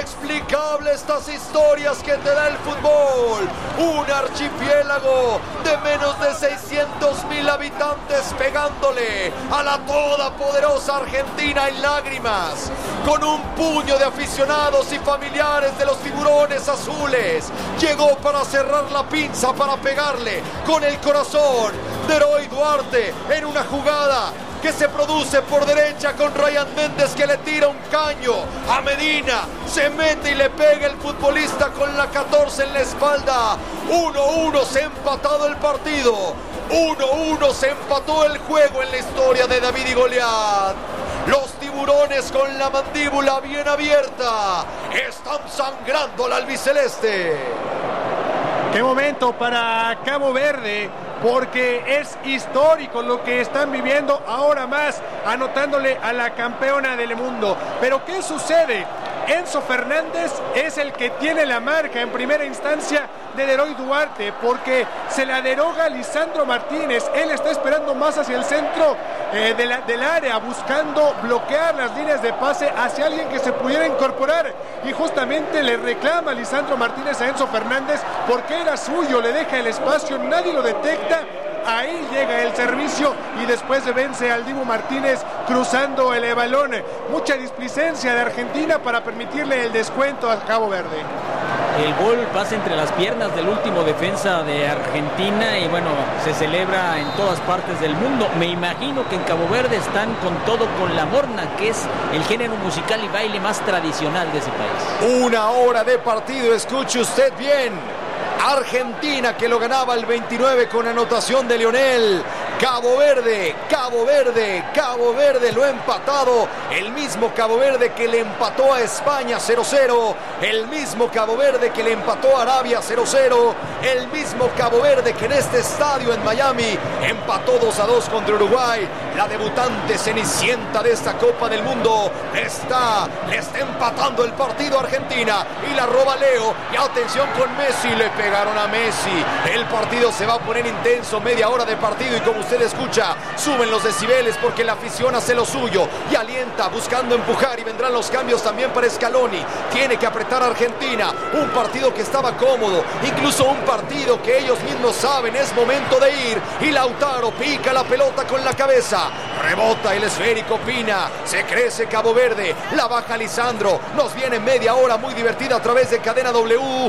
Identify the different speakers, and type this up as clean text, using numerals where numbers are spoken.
Speaker 1: inexplicable estas historias que te da el fútbol. Un archipiélago de menos de 600,000 habitantes pegándole a la todopoderosa Argentina en lágrimas, con un puño de aficionados y familiares de los tiburones azules. Llegó para cerrar la pinza, para pegarle con el corazón de Heroy Duarte en una jugada que se produce por derecha con Ryan Méndez, que le tira un caño a Medina, se mete y le pega el futbolista con la 14 en la espalda. 1-1, se ha empatado el partido. 1-1, se empató el juego en la historia de David y Goliat. Los tiburones con la mandíbula bien abierta están sangrando al albiceleste.
Speaker 2: Qué momento para Cabo Verde, porque es histórico lo que están viviendo, ahora más anotándole a la campeona del mundo. Pero ¿qué sucede? Enzo Fernández es el que tiene la marca en primera instancia de Heroy Duarte, porque se la deroga Lisandro Martínez. Él está esperando más hacia el centro del área, buscando bloquear las líneas de pase hacia alguien que se pudiera incorporar, y justamente le reclama Lisandro Martínez a Enzo Fernández porque era suyo, le deja el espacio, nadie lo detecta. Ahí llega el servicio y después se vence al Dibu Martínez cruzando el balón. Mucha displicencia de Argentina para permitirle el descuento a Cabo Verde.
Speaker 3: El gol pasa entre las piernas del último defensa de Argentina y bueno, se celebra en todas partes del mundo. Me imagino que en Cabo Verde están con todo con la morna, que es el género musical y baile más tradicional de ese país.
Speaker 1: 1 hora de partido, escuche usted bien. Argentina, que lo ganaba el 29 con anotación de Lionel. Cabo Verde lo ha empatado. El mismo Cabo Verde que le empató a España 0-0. El mismo Cabo Verde que le empató a Arabia 0-0. El mismo Cabo Verde que en este estadio en Miami empató 2-2 contra Uruguay. La debutante cenicienta de esta Copa del Mundo le está empatando el partido a Argentina y la roba Leo. Y atención con Messi, le pegaron a Messi. El partido se va a poner intenso, media hora de partido, y como usted escucha, suben los decibeles porque la afición hace lo suyo y alienta buscando empujar, y vendrán los cambios también para Scaloni. Tiene que apretar a Argentina, un partido que estaba cómodo, incluso un partido que ellos mismos saben es momento de ir, y Lautaro pica la pelota con la cabeza, rebota el esférico Pina, se crece Cabo Verde, la baja Lisandro. Nos viene media hora muy divertida a través de Cadena W.